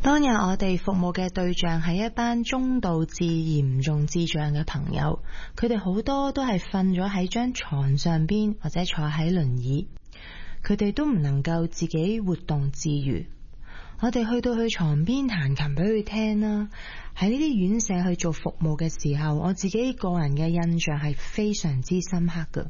當日我哋服務嘅對象係一班中度至嚴重智障嘅朋友，佢哋好多都係瞓咗喺張床上邊或者坐喺輪椅，佢哋都唔能夠自己活動自如。我哋去到佢床邊彈琴俾佢聽啦。喺呢啲院舍去做服務嘅時候，我自己個人嘅印象係非常之深刻㗎。